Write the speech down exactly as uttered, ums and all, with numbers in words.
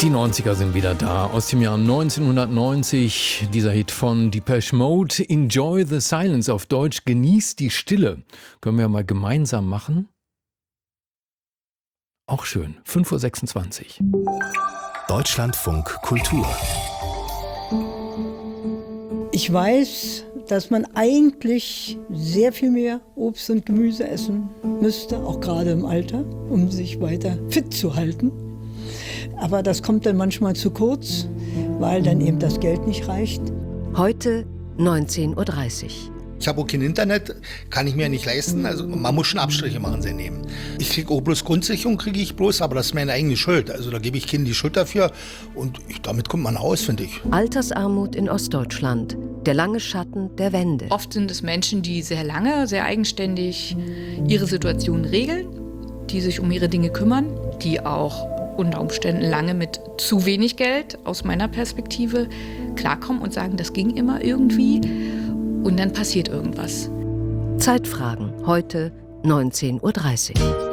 Die neunziger sind wieder da, aus dem Jahr neunzehnhundertneunzig, dieser Hit von Depeche Mode, Enjoy the Silence, auf Deutsch, genießt die Stille. Können wir mal gemeinsam machen? Auch schön, fünf Uhr sechsundzwanzig. Deutschlandfunk Kultur. Ich weiß, dass man eigentlich sehr viel mehr Obst und Gemüse essen müsste, auch gerade im Alter, um sich weiter fit zu halten. Aber das kommt dann manchmal zu kurz, weil dann eben das Geld nicht reicht. Heute neunzehn Uhr dreißig. Ich habe auch kein Internet, kann ich mir nicht leisten, also man muss schon Abstriche machen, sie nehmen. Ich kriege auch bloß Grundsicherung, kriege ich bloß, aber das ist meine eigene Schuld. Also da gebe ich Kindern die Schuld dafür und ich, damit kommt man aus, finde ich. Altersarmut in Ostdeutschland, der lange Schatten der Wende. Oft sind es Menschen, die sehr lange, sehr eigenständig ihre Situation regeln, die sich um ihre Dinge kümmern, die auch unter Umständen lange mit zu wenig Geld, aus meiner Perspektive, klarkommen und sagen, das ging immer irgendwie. Und dann passiert irgendwas. Zeitfragen, heute neunzehn Uhr dreißig.